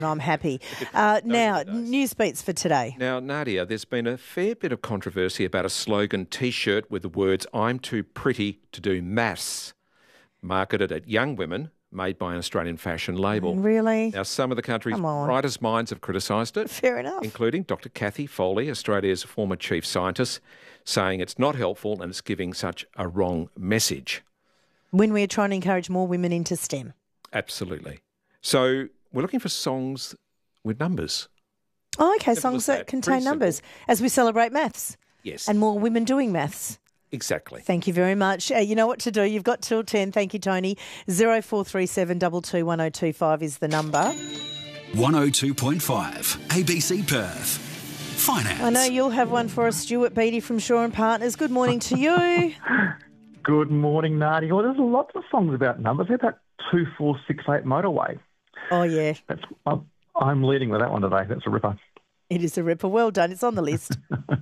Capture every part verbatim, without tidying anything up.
I'm happy. Uh, now, news beats for today. Now, Nadia, there's been a fair bit of controversy about a slogan T-shirt with the words "I'm too pretty to do maths," marketed at young women, made by an Australian fashion label. Really? Now, some of the country's brightest minds have criticised it. Fair enough. Including Doctor Cathy Foley, Australia's former chief scientist, saying it's not helpful and it's giving such a wrong message. When we're trying to encourage more women into STEM. Absolutely. So we're looking for songs with numbers. Oh, okay, songs that, that contain Pretty numbers simple. As we celebrate maths. Yes. And more women doing maths. Exactly. Thank you very much. Uh, you know what to do. You've got till ten. Thank you, Tony. zero four three seven two two one zero two five is the number. one oh two point five A B C Perth. Finance. I know you'll have one for us, Stuart Beattie from Shaw and Partners. Good morning to you. Good morning, Nadia. Well, there's lots of songs about numbers. How about two four six eight Motorway? Oh, yeah. That's, I'm, I'm leading with that one today. That's a ripper. It is a ripper. Well done. It's on the list.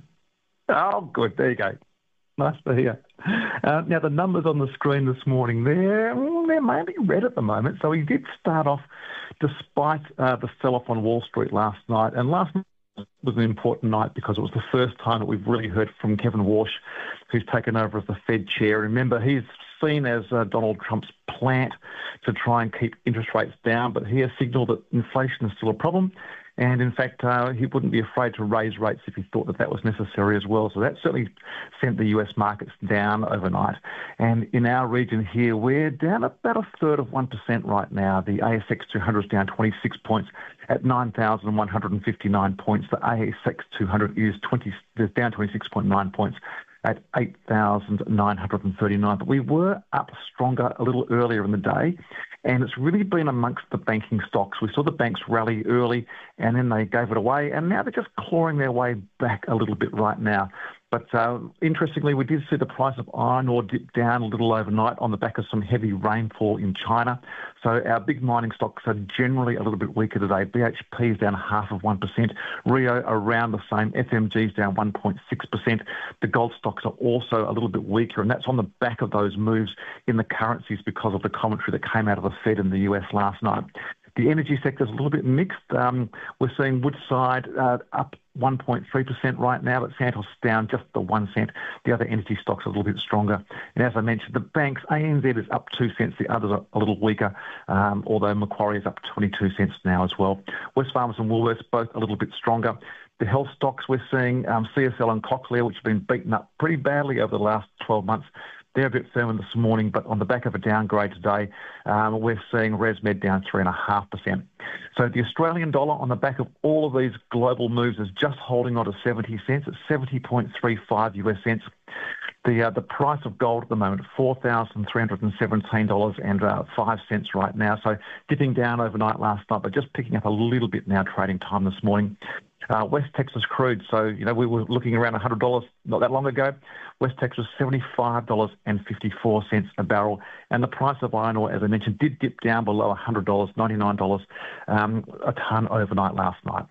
Oh, good. There you go. Nice to hear. Uh, now, the numbers on the screen this morning, they're, they're mainly red at the moment. So we did start off despite uh, the sell-off on Wall Street last night. And last night was an important night because it was the first time that we've really heard from Kevin Walsh, who's taken over as the Fed chair. Remember, he's seen as uh, Donald Trump's plant to try and keep interest rates down, but he has signalled that inflation is still a problem. And in fact, uh, he wouldn't be afraid to raise rates if he thought that that was necessary as well. So that certainly sent the U S markets down overnight. And in our region here, we're down about a third of one percent right now. The A S X two hundred is down twenty-six points at nine thousand one hundred fifty-nine points. The A S X two hundred is twenty, is down twenty-six point nine points at eight thousand nine hundred thirty-nine. But we were up stronger a little earlier in the day, and it's really been amongst the banking stocks. We saw the banks rally early, and then they gave it away, and now they're just clawing their way back a little bit right now. But uh, interestingly, we did see the price of iron ore dip down a little overnight on the back of some heavy rainfall in China. So our big mining stocks are generally a little bit weaker today. B H P is down half of one percent. Rio around the same. F M G is down one point six percent. The gold stocks are also a little bit weaker, and that's on the back of those moves in the currencies because of the commentary that came out of the Fed in the U S last night. The energy sector is a little bit mixed. Um, we're seeing Woodside uh, up one point three percent right now, but Santos down just the one cent. The other energy stocks are a little bit stronger. And as I mentioned, the banks, A N Z is up two cents. The others are a little weaker, um, although Macquarie is up twenty-two cents now as well. Wesfarmers and Woolworths both a little bit stronger. The health stocks, we're seeing um, C S L and Cochlear, which have been beaten up pretty badly over the last twelve months. They're a bit firmer this morning, but on the back of a downgrade today, um, we're seeing ResMed down three point five percent. So the Australian dollar, on the back of all of these global moves, is just holding on to seventy cents. It's seventy point three five U S cents. The uh, the price of gold at the moment, four thousand three hundred seventeen dollars and five cents right now. So dipping down overnight last night, but just picking up a little bit now trading time this morning. Uh, West Texas crude, so, you know, we were looking around one hundred dollars not that long ago. West Texas, seventy-five dollars and fifty-four cents a barrel. And the price of iron ore, as I mentioned, did dip down below one hundred dollars, ninety-nine dollars um, a tonne overnight last night.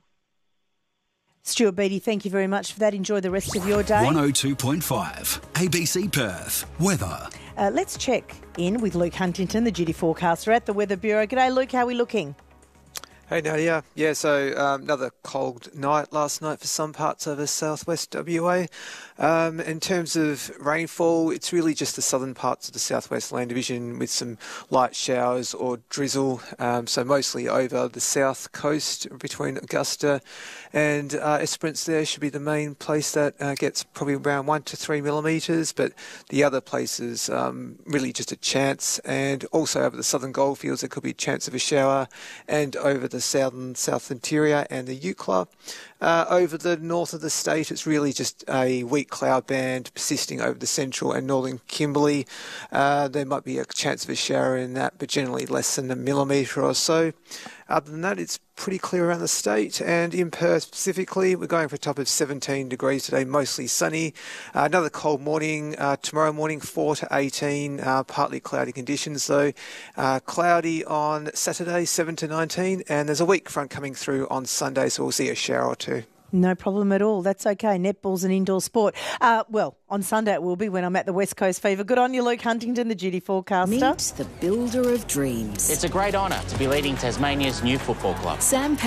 Stuart Beattie, thank you very much for that. Enjoy the rest of your day. one oh two point five A B C Perth. Weather. Uh, let's check in with Luke Huntington, the duty forecaster at the Weather Bureau. G'day, Luke. How are we looking? Hey Nadia, yeah, so um, another cold night last night for some parts over southwest W A. Um, in terms of rainfall, it's really just the southern parts of the southwest land division with some light showers or drizzle, um, so mostly over the south coast between Augusta and uh, Esperance. There should be the main place that uh, gets probably around one to three millimetres, but the other places um, really just a chance, and also over the southern goldfields there could be a chance of a shower, and over the southern south interior and the Eucla. Uh, over the north of the state, it's really just a weak cloud band persisting over the central and northern Kimberley. Uh, there might be a chance of a shower in that, but generally less than a millimetre or so. Other than that, it's pretty clear around the state, and in Perth specifically, we're going for a top of seventeen degrees today, mostly sunny. Uh, another cold morning uh, tomorrow morning, four to eighteen, uh, partly cloudy conditions though. Uh, cloudy on Saturday, seven to nineteen, and there's a weak front coming through on Sunday, so we'll see a shower or two. No problem at all. That's okay. Netball's an indoor sport. Uh, well, on Sunday it will be when I'm at the West Coast Fever. Good on you, Luke Huntington, the duty forecaster. Meet the builder of dreams. It's a great honour to be leading Tasmania's new football club. Sam